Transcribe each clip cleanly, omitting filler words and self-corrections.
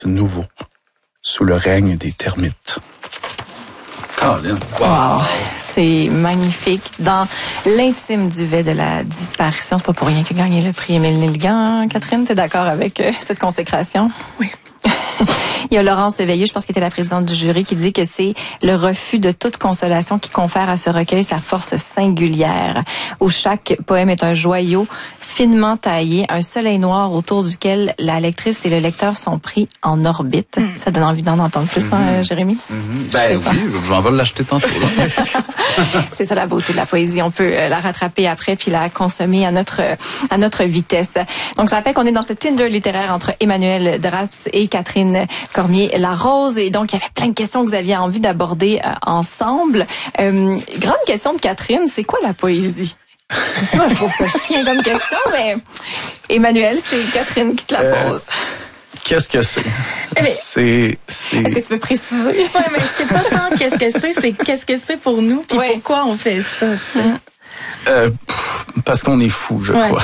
nouveau sous le règne des termites. Colin. Wow. C'est magnifique. Dans l'intime duvet de la disparition, c'est pas pour rien qu'il a gagné le prix Émile Nelligan. Catherine, t'es d'accord avec cette consécration? Oui. Il y a Laurence Veilleux, je pense qu'elle était la présidente du jury, qui dit que c'est le refus de toute consolation qui confère à ce recueil sa force singulière, où chaque poème est un joyau finement taillé, un soleil noir autour duquel la lectrice et le lecteur sont pris en orbite. Ça donne envie d'en entendre plus, hein, Jérémy? Ben oui, je m'en vais l'acheter tantôt. C'est ça la beauté de la poésie. On peut la rattraper après puis la consommer à notre vitesse. Donc, je rappelle qu'on est dans ce Tinder littéraire entre Emmanuel Draps et Catherine Cormier-Larose. Et donc, il y avait plein de questions que vous aviez envie d'aborder ensemble. Grande question de Catherine, c'est quoi la poésie? Moi, je trouve ça chien comme question, mais Emmanuel, c'est Catherine qui te la pose. Qu'est-ce que c'est? C'est... Est-ce que tu peux préciser? Ouais, mais c'est pas tant qu'est-ce que c'est pour nous, puis pourquoi on fait ça, tu sais. Parce qu'on est fou, je crois.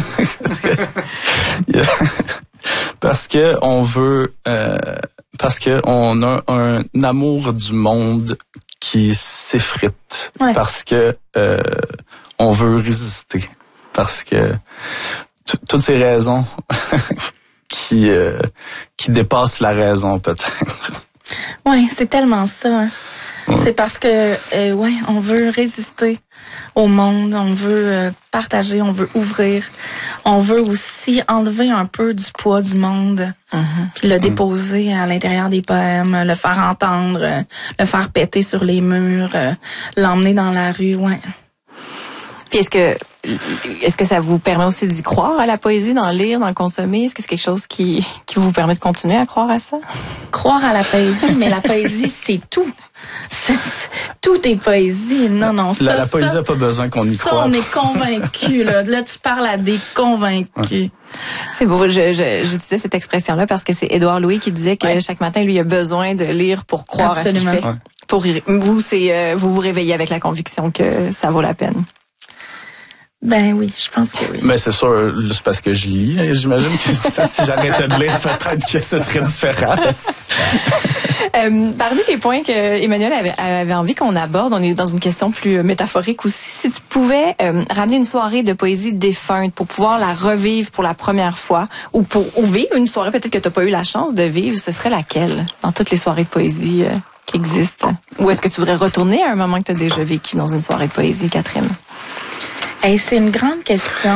Parce que on veut, parce que on a un amour du monde qui s'effrite. Ouais. Parce que on veut résister. Parce que toutes ces raisons qui dépassent la raison peut-être. Ouais, c'est tellement ça. Hein. Ouais. C'est parce que on veut résister au monde, on veut partager, on veut ouvrir, on veut aussi enlever un peu du poids du monde, puis le déposer à l'intérieur des poèmes, le faire entendre, le faire péter sur les murs, l'emmener dans la rue, ouais. Puis est-ce que ça vous permet aussi d'y croire à la poésie, d'en lire, d'en consommer? Est-ce que c'est quelque chose qui vous permet de continuer à croire à ça? Croire à la poésie, mais la poésie, c'est tout. Tout est poésie. Non, ça. La poésie n'a pas besoin qu'on y croie. Ça, on est convaincus, là. Là, tu parles à des convaincus. C'est beau. J'utilisais cette expression-là parce que c'est Édouard Louis qui disait que chaque matin, lui, il a besoin de lire pour croire à ce qu'il fait. Ouais. Pour vous, vous réveillez avec la conviction que ça vaut la peine. Ben oui, je pense que oui. Mais c'est sûr, c'est parce que je lis. J'imagine que si j'arrêtais de lire, peut-être que ce serait différent. Parmi les points que Emmanuel avait envie qu'on aborde, on est dans une question plus métaphorique aussi. Si tu pouvais ramener une soirée de poésie défunte pour pouvoir la revivre pour la première fois, ou vivre une soirée peut-être que tu n'as pas eu la chance de vivre, ce serait laquelle dans toutes les soirées de poésie qui existent? Ou est-ce que tu voudrais retourner à un moment que tu as déjà vécu dans une soirée de poésie, Catherine? Hey, c'est une grande question.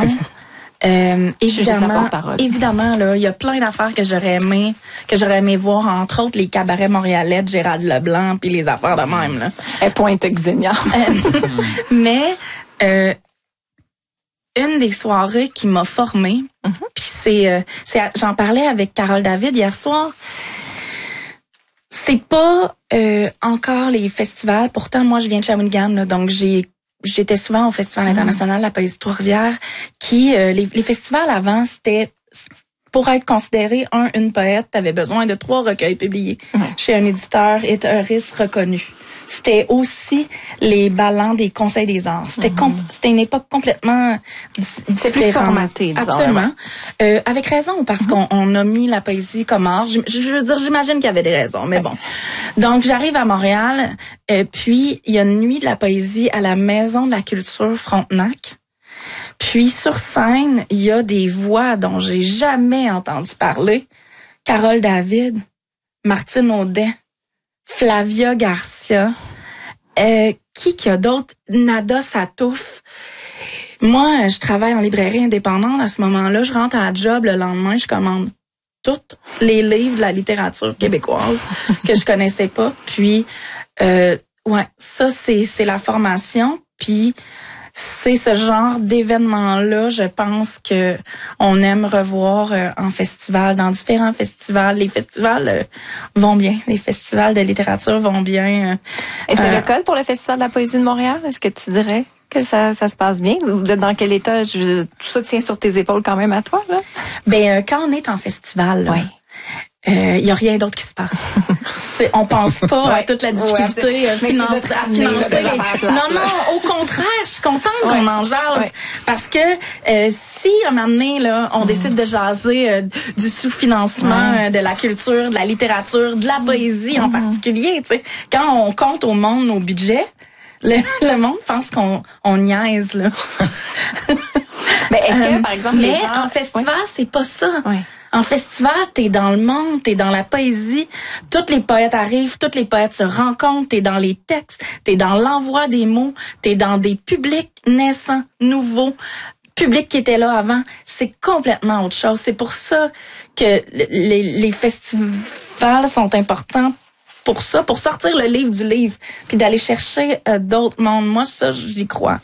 Évidemment, là, il y a plein d'affaires que j'aurais aimé voir, entre autres les cabarets montréalais de Gérald Leblanc puis les affaires de même, là. Pointe Xenia. Mais une des soirées qui m'a formée, puis j'en parlais avec Carole David hier soir. C'est pas encore les festivals. Pourtant, moi, je viens de Shawinigan, là, donc j'étais souvent au Festival international de la poésie Trois-Rivières, qui les festivals avant, c'était pour être considéré une poète, t'avais besoin de 3 recueils publiés chez un éditeur et éditrice reconnu. C'était aussi les ballons des conseils des arts. C'était une époque complètement c'est plus formaté, disons. Absolument. Avec raison, parce qu'on a mis la poésie comme art. Je veux dire, j'imagine qu'il y avait des raisons, mais bon. Donc, j'arrive à Montréal, puis il y a une nuit de la poésie à la Maison de la Culture Frontenac. Puis, sur scène, il y a des voix dont j'ai jamais entendu parler. Carole David, Martine Audet, Flavia Garcia, qui a d'autres? Nada Satouf. Moi, je travaille en librairie indépendante à ce moment-là. Je rentre à la job le lendemain, je commande tous les livres de la littérature québécoise que je connaissais pas. Puis, ça, c'est la formation. Puis, c'est ce genre d'événement-là, je pense que on aime revoir en festival, dans différents festivals. Les festivals vont bien, les festivals de littérature vont bien. Et c'est le cas pour le Festival de la poésie de Montréal? Est-ce que tu dirais que ça se passe bien? Vous êtes dans quel état? Tout ça tient sur tes épaules quand même à toi, là? Ben, quand on est en festival, il y a rien d'autre qui se passe. on pense pas à toute la difficulté financière. Non, au contraire, je suis contente qu'on en jase. Parce que si, à un moment donné, là, on décide de jaser du sous-financement de la culture, de la littérature, de la poésie en particulier, tu sais, quand on compte au monde nos budgets, le monde pense qu'on niaise, là. Mais est-ce que, par exemple, mais en festival, c'est pas ça. Oui. En festival, t'es dans le monde, t'es dans la poésie. Tous les poètes arrivent, tous les poètes se rencontrent, t'es dans les textes, t'es dans l'envoi des mots, t'es dans des publics naissants, nouveaux, publics qui étaient là avant. C'est complètement autre chose. C'est pour ça que les festivals sont importants pour ça, pour sortir le livre du livre, puis d'aller chercher d'autres mondes. Moi, ça, j'y crois.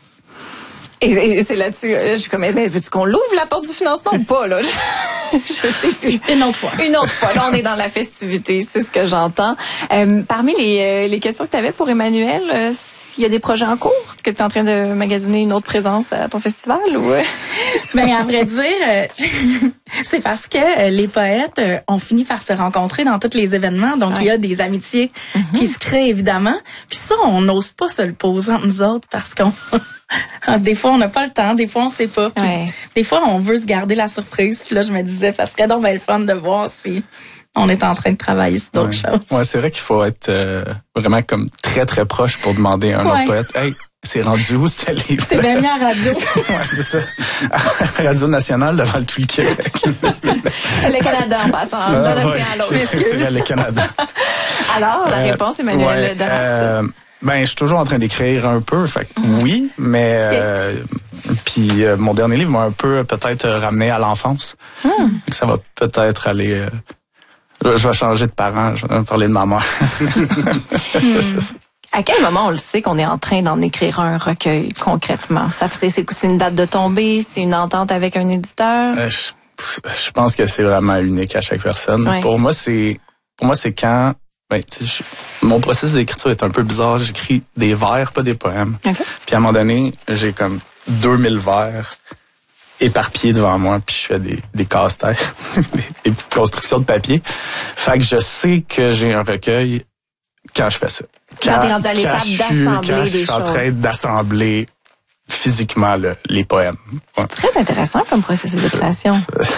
Et c'est là-dessus, je suis comme, veux-tu qu'on l'ouvre la porte du financement ou pas, là? Je sais plus. Une autre fois. Une autre fois. Là, on est dans la festivité, c'est ce que j'entends. Parmi les questions que tu avais pour Emmanuel, il y a des projets en cours? Est-ce que tu es en train de magasiner une autre présence à ton festival ou? Ben, à vrai dire, c'est parce que les poètes ont fini par se rencontrer dans tous les événements. Donc, il y a des amitiés qui se créent, évidemment. Puis ça, on n'ose pas se le poser entre nous autres parce qu'on... Des fois, on n'a pas le temps. Des fois, on sait pas. Puis, des fois, on veut se garder la surprise. Puis là, je me disais, ça serait donc bien le fun de voir si on est en train de travailler sur d'autres choses. Ouais, c'est vrai qu'il faut être vraiment comme très, très proche pour demander à un autre poète, « Hey, c'est rendu où ce livre? » C'est bien mis à radio. Ouais, c'est ça. Radio Nationale devant le tout le Québec. Le Canada en passant, d'un océan à l'autre. C'est le Canada. Alors, la réponse, Emmanuel Darax. Ben, je suis toujours en train d'écrire un peu, fait oui, mais puis mon dernier livre m'a un peu peut-être ramené à l'enfance. Ça va peut-être aller. Je vais changer de parent, je vais parler de ma mère. À quel moment on le sait qu'on est en train d'en écrire un recueil concrètement? C'est une date de tombée, c'est une entente avec un éditeur? Je pense que c'est vraiment unique à chaque personne. Ouais. Pour moi, c'est quand. Ben, mon processus d'écriture est un peu bizarre. J'écris des vers, pas des poèmes. Okay. Puis à un moment donné, j'ai comme 2000 vers éparpillés devant moi, puis je fais des casse-têtes, des petites constructions de papier. Fait que je sais que j'ai un recueil quand je fais ça. Quand t'es rendu à l'étape d'assembler des choses. Je suis en train d'assembler physiquement les poèmes. Ouais. C'est très intéressant comme processus de création.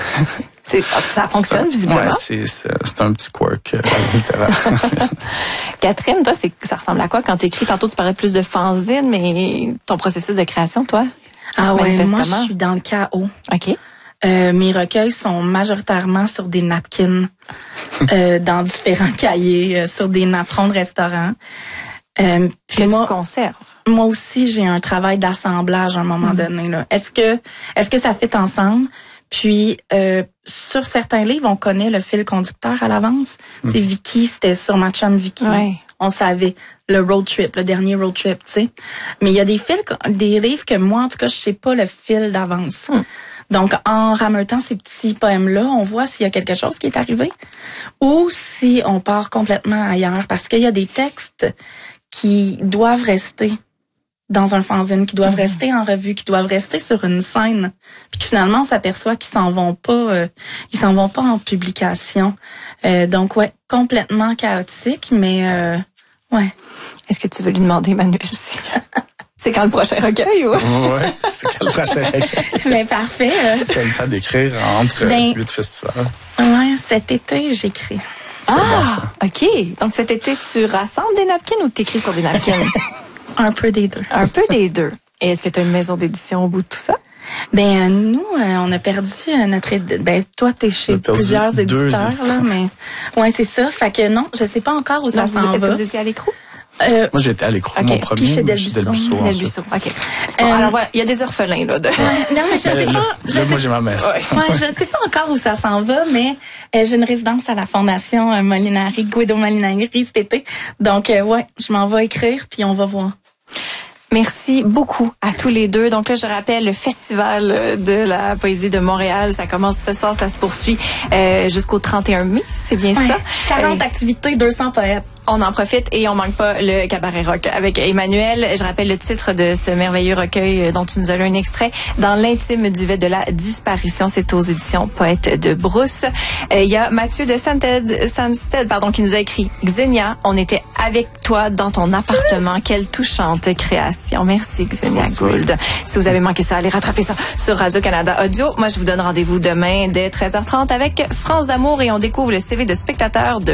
Ça fonctionne visiblement. Ouais, c'est un petit quirk littéraire. Catherine, toi, ça ressemble à quoi quand tu écris? Tantôt, tu parlais plus de fanzine, mais ton processus de création, toi? Moi, je suis dans le chaos. OK. Mes recueils sont majoritairement sur des napkins, dans différents cahiers, sur des napperons de restaurant. Puis que tu conserves. Moi aussi, j'ai un travail d'assemblage à un moment donné. Là. Est-ce que ça fit ensemble? Puis, sur certains livres, on connaît le fil conducteur à l'avance. C'est Vicky, c'était sur ma chum Vicky. Ouais. On savait le road trip, le dernier road trip, tu sais. Mais il y a des livres que moi, en tout cas, je sais pas le fil d'avance. Donc, en rameutant ces petits poèmes-là, on voit s'il y a quelque chose qui est arrivé ou si on part complètement ailleurs. Parce qu'il y a des textes qui doivent rester dans un fanzine, qui doivent rester en revue, qui doivent rester sur une scène, puis que finalement on s'aperçoit qu'ils s'en vont pas en publication. Donc ouais, complètement chaotique, mais ouais. Est-ce que tu veux lui demander, Emmanuel, si c'est quand le prochain recueil ou? Ouais, c'est quand le prochain recueil. Mais parfait. C'est le temps d'écrire entre 8 festivals. Ouais, cet été j'écris. OK. Donc cet été tu rassembles des napkins ou t'écris sur des napkins? Un peu des deux. Un peu des deux. Et est-ce que tu as une maison d'édition au bout de tout ça? Ben nous, on a perdu notre... Ben toi, t'es chez plusieurs éditeurs, là, mais... Ouais, c'est ça. Fait que non, je sais pas encore où ça s'en va. Est-ce que vous étiez à l'écrou? Moi, j'étais à l'écrou. Mon premier, puis chez Delbuisseau. Delbuisseau, OK. Bon, alors voilà, il y a des orphelins, là. Non, mais je sais pas... moi, j'ai ma messe. Ouais, je sais pas encore où ça s'en va, mais j'ai une résidence à la Fondation Molinari, Guido Molinari cet été. Donc, ouais, je m'en vais écrire, puis on va voir. Merci beaucoup à tous les deux. Donc là, je rappelle, le Festival de la poésie de Montréal, ça commence ce soir, ça se poursuit jusqu'au 31 mai, c'est bien ça? 40 activités, 200 poètes. On en profite et on manque pas le cabaret rock avec Emmanuel. Je rappelle le titre de ce merveilleux recueil dont tu nous as lu un extrait, Dans l'intime duvet de la disparition. C'est aux éditions Poète de Brousse. Il y a Mathieu de Sansted, qui nous a écrit Xenia, on était avec toi dans ton appartement. Quelle touchante création. Merci Xenia Gould. Si vous avez manqué ça, allez rattraper ça sur Radio-Canada Audio. Moi, je vous donne rendez-vous demain dès 13h30 avec France d'amour et on découvre le CV de spectateur de